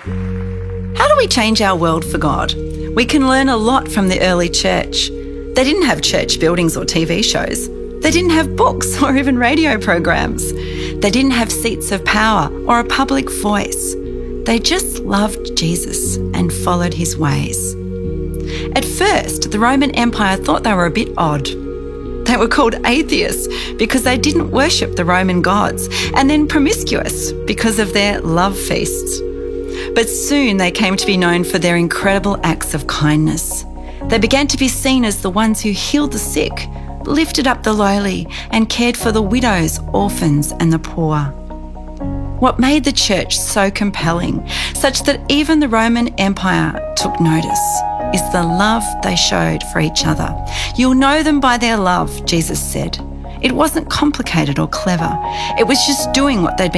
How do we change our world for God? We can learn a lot from the early church. They didn't have church buildings or TV shows. They didn't have books or even radio programs. They didn't have seats of power or a public voice. They just loved Jesus and followed his ways. At first, the Roman Empire thought they were a bit odd. They were called atheists because they didn't worship the Roman gods, and then promiscuous because of their love feasts. But soon they came to be known for their incredible acts of kindness. They began to be seen as the ones who healed the sick, lifted up the lowly, and cared for the widows, orphans, and the poor. What made the church so compelling, such that even the Roman Empire took notice, is the love they showed for each other. You'll know them by their love, Jesus said. It wasn't complicated or clever. It was just doing what they'd been